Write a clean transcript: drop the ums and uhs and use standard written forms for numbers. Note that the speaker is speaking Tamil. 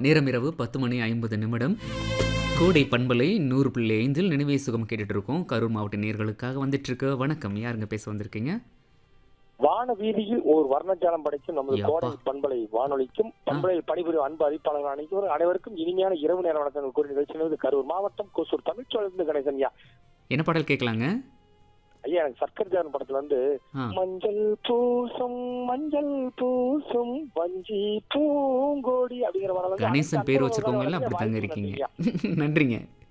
நேரம் இரவு 10:50 கோடை பண்பலை 100.5 நினைவே சுகம் கேட்டுட்டு இருக்கோம். கரூர் மாவட்ட நேயர்களுக்காக வந்துட்டு இருக்கு. வணக்கம், யாருங்க பேச வந்திருக்கீங்க? வான வீதியில் ஒரு வர்ணஜாலம் படைக்கும் நமது கோடை பண்பலை வானொலிக்கும் பண்பலையில் பணிபுரியும் அன்பு அறிவிப்பாளர்கள் அனைவருக்கும் இனிமையான இரவு நேர வணக்கங்கள் கூறி நிகழ்ச்சி கரூர் மாவட்டம் கோசூர் தமிழ்ச்சோழருந்து கணேசன். என்ன பாடல் கேட்கலாங்க? ஐயா, எனக்கு சர்க்கர் படத்துல மஞ்சள் பூசும் வஞ்சி பூங்கோடி அப்படிங்கிற கணேசன் பேர் வச்சிருக்கவங்க எல்லாம் அப்படித்தாங்க இருக்கீங்க. நன்றிங்க.